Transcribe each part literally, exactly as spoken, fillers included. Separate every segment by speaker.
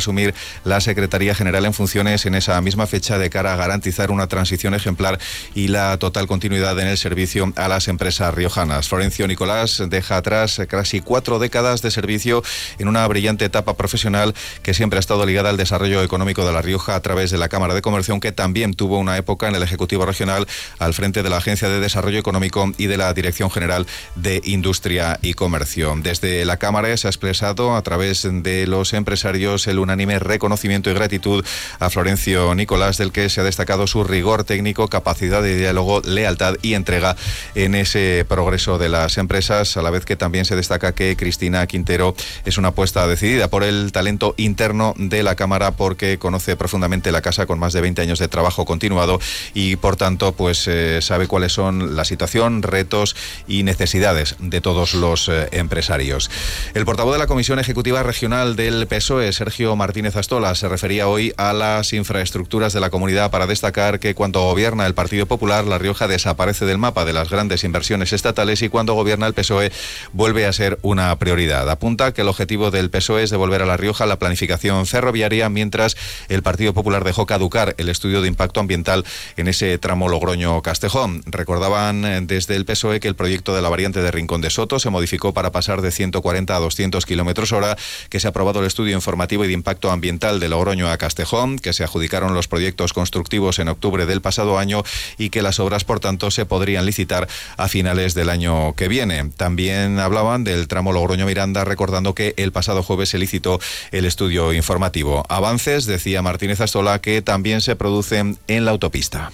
Speaker 1: asumir la Secretaría General en funciones en esa misma fecha de cara a garantizar una transición ejemplar y la total continuidad en el servicio a las empresas riojanas. Florencio Nicolás deja atrás casi cuatro décadas de servicio en una brillante etapa profesional que siempre ha estado ligada al desarrollo económico de La Rioja a través de la Cámara de Comercio, aunque también tuvo una época en el Ejecutivo Regional al frente de la Agencia de Desarrollo Económico y de la Dirección General de Industria y Comercio. Desde la Cámara se ha expresado a través de los empresarios el unánime reconocimiento y gratitud a Florencio Nicolás, del que se ha destacado su rigor técnico, capacidad de diálogo, lealtad y entrega en ese progreso de las empresas, a la vez que también se destaca que Cristina Quintero es una apuesta decidida por el talento interno de la Cámara, porque conoce profundamente la casa con más de veinte años de trabajo continuado y por tanto pues eh, sabe cuáles son la situación, retos y necesidades de todos los eh, empresarios. El portavoz de la Comisión Ejecutiva Regional del P S O E, Sergio Martínez Astola, se refería hoy a las infraestructuras de la comunidad para destacar que cuando gobierna el Partido Popular, La Rioja desaparece del mapa de las grandes inversiones estatales y cuando gobierna el P S O E vuelve a ser una prioridad. Apunta que el objetivo del P S O E es devolver a La Rioja la planificación ferroviaria, mientras el Partido Popular dejó caducar el estudio de impacto ambiental en ese tramo Logroño-Castejón. Recordaban desde el P S O E que el proyecto de la variante de Rincón de Soto se modificó para pasar de ciento cuarenta a doscientos kilómetros hora, que se ha aprobado el estudio informativo y de impacto ambiental de Logroño a Castejón, que se adjudicaron los proyectos constructivos en octubre del pasado año y que las obras, por tanto, se podrían licitar a finales del año que viene. También hablaban del tramo Logroño-Miranda, recordando que el pasado jueves se licitó el estudio informativo. Avances, decía Martínez Astola, que también se producen en la autopista.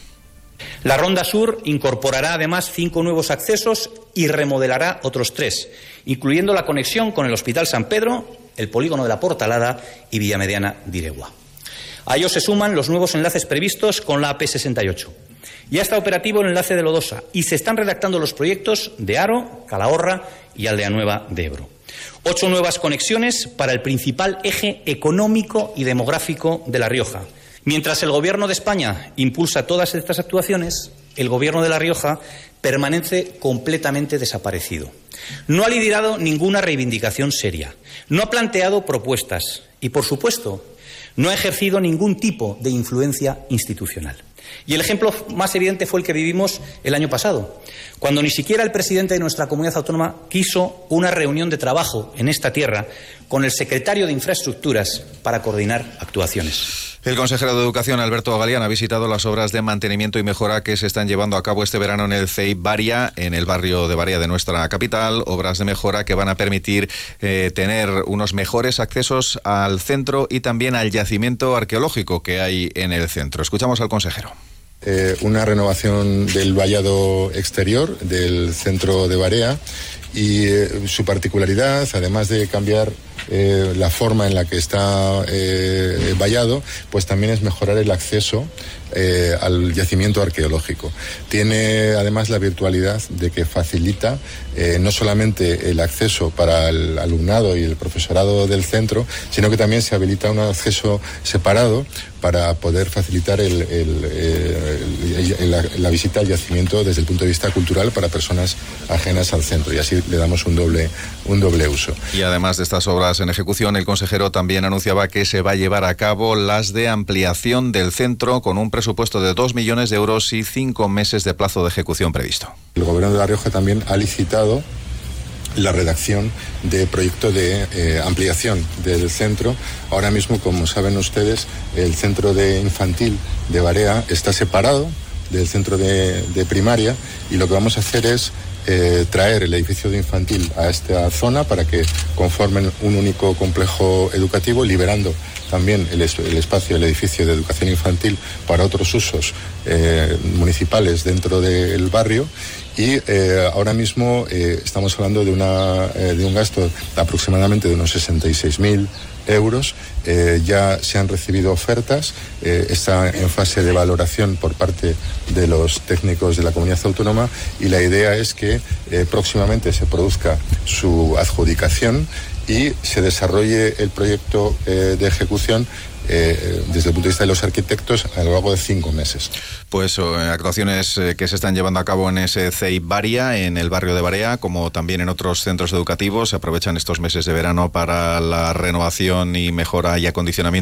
Speaker 2: La Ronda Sur incorporará además cinco nuevos accesos y remodelará otros tres, incluyendo la conexión con el Hospital San Pedro, el Polígono de la Portalada y Villamediana de Iregua. A ellos se suman los nuevos enlaces previstos con la A P sesenta y ocho. Ya está operativo el enlace de Lodosa y se están redactando los proyectos de Haro, Calahorra y Aldeanueva de Ebro. Ocho nuevas conexiones para el principal eje económico y demográfico de La Rioja. Mientras el Gobierno de España impulsa todas estas actuaciones, el Gobierno de La Rioja permanece completamente desaparecido. No ha liderado ninguna reivindicación seria, no ha planteado propuestas y, por supuesto, no ha ejercido ningún tipo de influencia institucional. Y el ejemplo más evidente fue el que vivimos el año pasado, cuando ni siquiera el presidente de nuestra comunidad autónoma quiso una reunión de trabajo en esta tierra con el secretario de Infraestructuras para coordinar actuaciones.
Speaker 1: El consejero de Educación, Alberto Galián, ha visitado las obras de mantenimiento y mejora que se están llevando a cabo este verano en el C E I Baria, en el barrio de Baria de nuestra capital. Obras de mejora que van a permitir eh, tener unos mejores accesos al centro y también al yacimiento arqueológico que hay en el centro. Escuchamos al consejero.
Speaker 3: Eh, una renovación del vallado exterior del centro de Barea y eh, su particularidad, además de cambiar eh, la forma en la que está eh, vallado, pues también es mejorar el acceso eh, al yacimiento arqueológico. Tiene además la virtualidad de que facilita eh, no solamente el acceso para el alumnado y el profesorado del centro, sino que también se habilita un acceso separado para poder facilitar el, el, el, el, la, la visita al yacimiento desde el punto de vista cultural para personas ajenas al centro, y así le damos un doble, un doble uso.
Speaker 1: Y además de estas obras en ejecución, el consejero también anunciaba que se va a llevar a cabo las de ampliación del centro con un presupuesto de dos millones de euros y cinco meses de plazo de ejecución previsto.
Speaker 3: El Gobierno de La Rioja también ha licitado la redacción de proyecto de eh, ampliación del centro. Ahora mismo, como saben ustedes, el centro de infantil de Barea está separado del centro de, de primaria, y lo que vamos a hacer es eh, traer el edificio de infantil a esta zona para que conformen un único complejo educativo, liberando también el, el espacio, el edificio de educación infantil para otros usos eh, municipales dentro del barrio. Y eh, ahora mismo eh, estamos hablando de, una, eh, de un gasto de aproximadamente de unos sesenta y seis mil euros. Eh, ya se han recibido ofertas, eh, está en fase de valoración por parte de los técnicos de la comunidad autónoma, y la idea es que eh, próximamente se produzca su adjudicación y se desarrolle el proyecto eh, de ejecución Eh, desde el punto de vista de los arquitectos a lo largo de cinco meses.
Speaker 1: Pues eh, actuaciones eh, que se están llevando a cabo en ese C E I Baria, en el barrio de Barea, como también en otros centros educativos. Se aprovechan estos meses de verano para la renovación y mejora y acondicionamiento